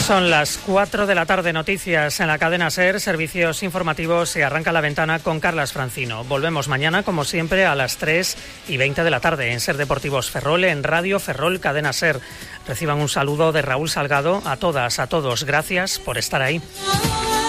Son las 4 de la tarde, noticias en la cadena SER, servicios informativos, y arranca La Ventana con Carlas Francino. Volvemos mañana, como siempre, a las 3:20 de la tarde en SER Deportivos Ferrol, en Radio Ferrol Cadena SER. Reciban un saludo de Raúl Salgado. A todas, a todos, gracias por estar ahí.